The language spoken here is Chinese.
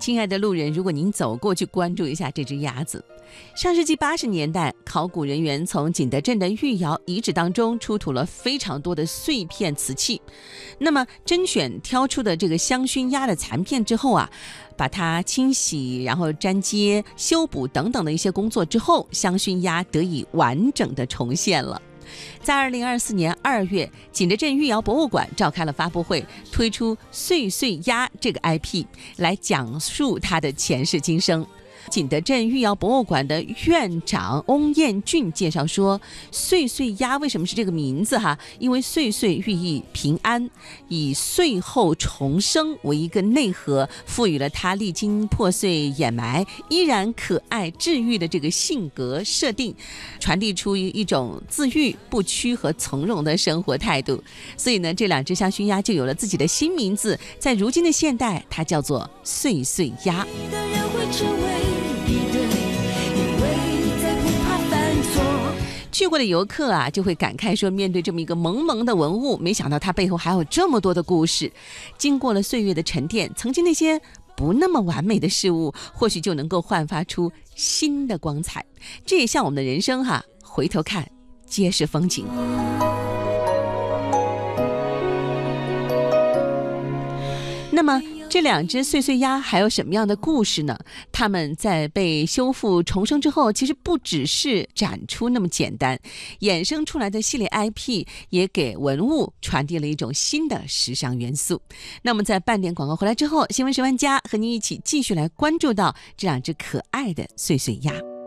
亲爱的路人，如果您走过去关注一下这只鸭子。上世纪80年代，考古人员从景德镇的御窑遗址当中出土了非常多的碎片瓷器，那么甄选挑出的这个香薰鸭的残片之后啊，把它清洗，然后粘接、修补等等的一些工作之后，香薰鸭得以完整的重现了。在2024年2月，景德镇御窑博物馆召开了发布会，推出岁岁鸭这个 IP 来讲述它的前世今生。景德镇御窑博物馆的院长翁彦俊介绍说，岁岁鸭为什么是这个名字因为岁岁寓意平安，以岁后重生为一个内核，赋予了它历经破碎掩埋依然可爱治愈的这个性格设定，传递出一种自愈不屈和从容的生活态度。所以呢，这两只香薰鸭就有了自己的新名字，在如今的现代，它叫做岁岁鸭。去过的游客就会感慨说，面对这么一个萌萌的文物，没想到它背后还有这么多的故事。经过了岁月的沉淀，曾经那些不那么完美的事物，或许就能够焕发出新的光彩。这也像我们的人生回头看，皆是风景。那么这两只岁岁鸭还有什么样的故事呢？它们在被修复重生之后，其实不只是展出那么简单，衍生出来的系列 IP 也给文物传递了一种新的时尚元素。那么在半点广告回来之后，新闻10万加和您一起继续来关注到这两只可爱的岁岁鸭。